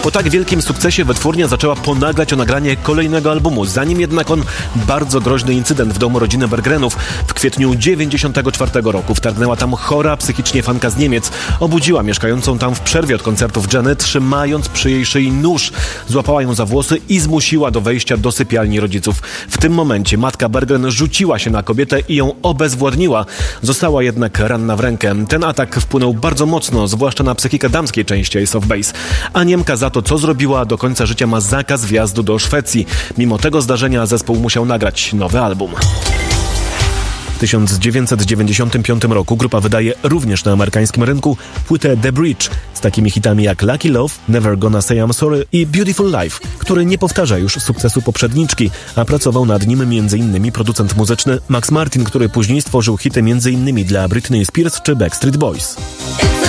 Po tak wielkim sukcesie wytwórnia zaczęła ponaglać o nagranie kolejnego albumu, zanim jednak bardzo groźny incydent w domu rodziny Berggrenów. W kwietniu 1994 roku wtargnęła tam chora psychicznie fanka z Niemiec. Obudziła mieszkającą tam w przerwie od koncertów Jenę, trzymając przy jej szyi nóż. Złapała ją za włosy i zmusiła do wejścia do sypialni rodziców. W tym momencie matka Berggren rzuciła się na kobietę i ją obezwładniła. Została jednak ranna w rękę. Ten atak wpłynął bardzo mocno, zwłaszcza na psychikę damskiej części Ace of Base. A Niemka za to, co zrobiła, do końca życia ma zakaz wjazdu do Szwecji. Mimo tego zdarzenia zespół musiał nagrać nowy album. W 1995 roku grupa wydaje również na amerykańskim rynku płytę The Bridge z takimi hitami jak Lucky Love, Never Gonna Say I'm Sorry i Beautiful Life, który nie powtarza już sukcesu poprzedniczki, a pracował nad nim m.in. producent muzyczny Max Martin, który później stworzył hity m.in. dla Britney Spears czy Backstreet Boys.